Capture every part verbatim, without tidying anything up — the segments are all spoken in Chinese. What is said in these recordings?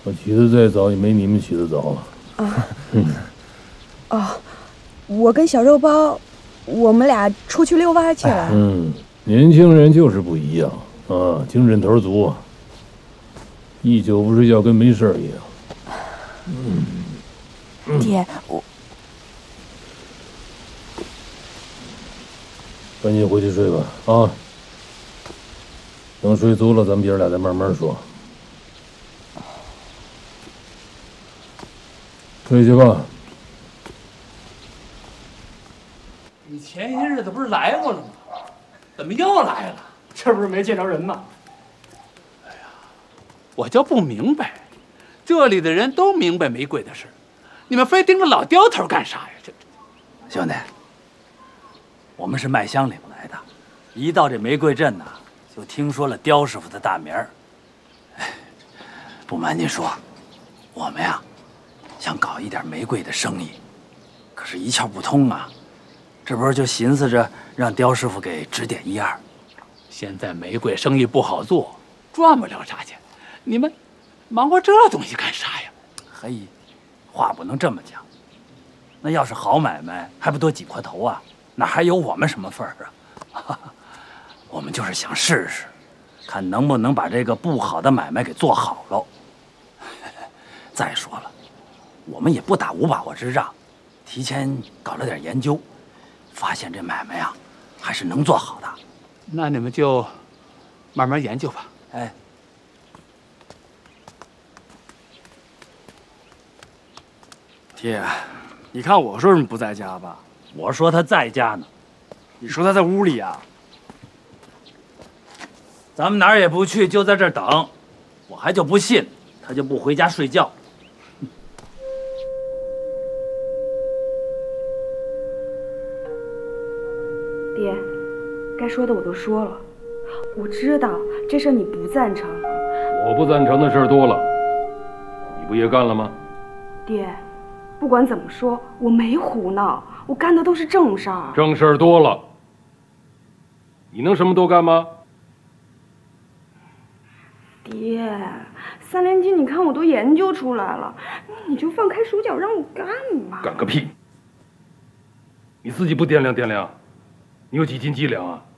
我起得再早也没你们起得早啊。 啊，嗯，哦，我跟小肉包，我们俩出去遛弯去了。 嗯，年轻人就是不一样啊，精神头足，一宿不睡觉跟没事一样。嗯， 嗯爹，我赶紧回去睡吧啊！等睡足了，咱们爷俩再慢慢说。睡去吧。 你前些日子不是来过了吗？怎么又来了？ 这不是没见着人吗？ 哎呀，我就不明白，这里的人都明白玫瑰的事，你们非盯着老刁头干啥呀？这兄弟，我们是卖香岭来的，一到这玫瑰镇呐，就听说了刁师傅的大名儿。哎，不瞒您说，我们呀，想搞一点玫瑰的生意，可是一窍不通啊。这不是就寻思着让刁师傅给指点一二。 现在玫瑰生意不好做，赚不了啥钱，你们忙活这东西干啥呀？ 嘿，话不能这么讲。那要是好买卖，还不多挤破头啊？哪还有我们什么份儿啊？我们就是想试试，看能不能把这个不好的买卖给做好喽。再说了，我们也不打无把握之仗，提前搞了点研究，发现这买卖啊，还是能做好的。 那你们就慢慢研究吧。 哎， 爹，你看我说什么不在家吧？ 我说他在家呢。 你说他在屋里啊？ 咱们哪儿也不去，就在这儿等。我还就不信他就不回家睡觉。 爹，该说的我都说了，我知道这事你不赞成。 我不赞成的事儿多了，你不也干了吗？ 爹，不管怎么说，我没胡闹，我干的都是正事儿。 正事儿多了，你能什么都干吗？ 爹，三连金，你看我都研究出来了，你就放开手脚让我干嘛？ 干个屁！你自己不掂量掂量，你有几斤几两啊？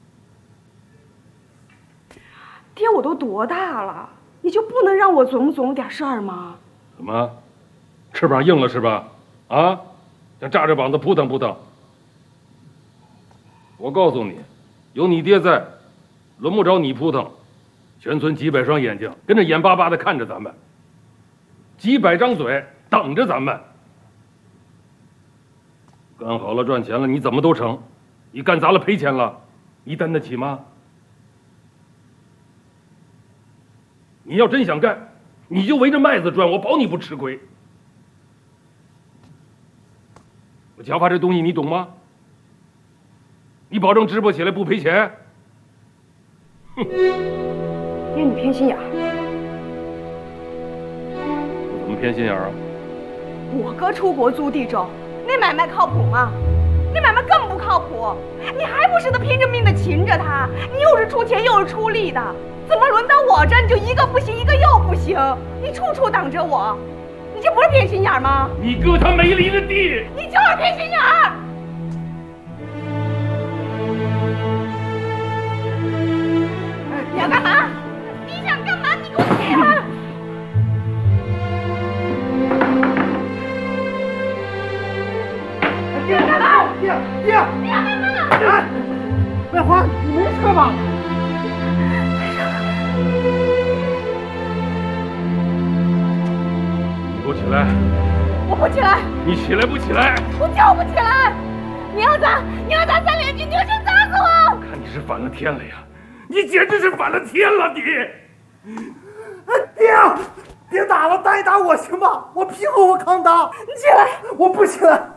爹，我都多大了，你就不能让我琢磨琢磨点事儿吗？ 怎么，翅膀硬了是吧？啊，想炸着膀子扑腾扑腾？我告诉你，有你爹在，轮不着你扑腾。全村几百双眼睛跟着眼巴巴的看着咱们，几百张嘴等着咱们。干好了赚钱了，你怎么都成；你干砸了赔钱了，你担得起吗？你要真想干，你就围着麦子转，我保你不吃亏。我假发这东西你懂吗？你保证直播起来不赔钱？哼！ 爹，你偏心眼儿。 我怎么偏心眼儿啊？ 我哥出国租地种，那买卖靠谱吗？那买卖更不靠谱，你还不是得拼着命的擒着他？你又是出钱又是出力的，怎么轮到我这你就一个不行一个又不行？你处处挡着我，你这不是偏心眼儿吗？ 你哥他没离的地， 你就是偏心眼儿！你要干嘛？你想干嘛？你给我起来！ 爹干嘛？爹爹！ 你要干嘛？ 哎，万花，你没车吧？ 你给我起来！ 我不起来！ 你起来不起来？ 我就不起来！你要砸，你要砸三连金，你就先砸死我！ 我看你是反了天了呀！你简直是反了天了，你！ 爹，别打了，打一打我行吗？我屁股我扛打。 你起来！ 我不起来。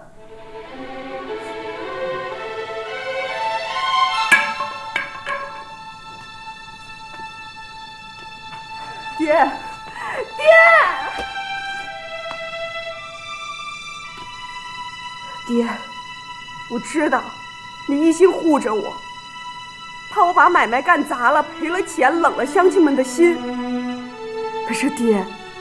爹，爹，爹，我知道你一心护着我，怕我把买卖干砸了，赔了钱，冷了乡亲们的心。可是爹，